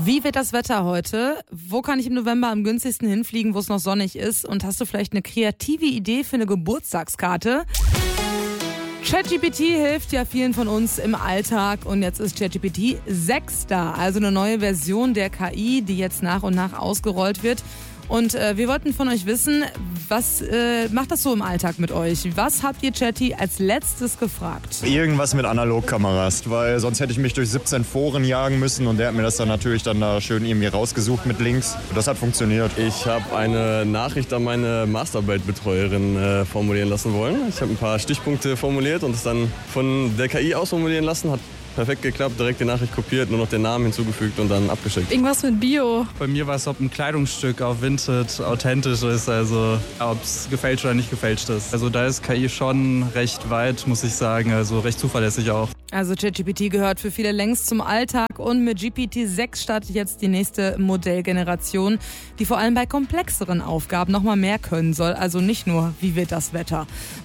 Wie wird das Wetter heute? Wo kann ich im November am günstigsten hinfliegen, wo es noch sonnig ist? Und hast du vielleicht eine kreative Idee für eine Geburtstagskarte? ChatGPT hilft ja vielen von uns im Alltag und jetzt ist ChatGPT 6 da, also eine neue Version der KI, die jetzt nach und nach ausgerollt wird. Und wir wollten von euch wissen, was macht das so im Alltag mit euch? Was habt ihr Chatty als letztes gefragt? Irgendwas mit Analogkameras, weil sonst hätte ich mich durch 17 Foren jagen müssen und der hat mir das dann natürlich da schön irgendwie rausgesucht mit Links. Das hat funktioniert. Ich habe eine Nachricht an meine Masterarbeitbetreuerin formulieren lassen wollen. Ich habe ein paar Stichpunkte formuliert und es dann von der KI ausformulieren lassen. Hat perfekt geklappt, direkt die Nachricht kopiert, nur noch den Namen hinzugefügt und dann abgeschickt. Irgendwas mit Bio. Bei mir war es, ob ein Kleidungsstück auf Vinted authentisch ist, also ob es gefälscht oder nicht gefälscht ist. Also da ist KI schon recht weit, muss ich sagen, also recht zuverlässig auch. Also ChatGPT gehört für viele längst zum Alltag und mit GPT-6 startet jetzt die nächste Modellgeneration, die vor allem bei komplexeren Aufgaben noch mal mehr können soll. Also nicht nur, wie wird das Wetter?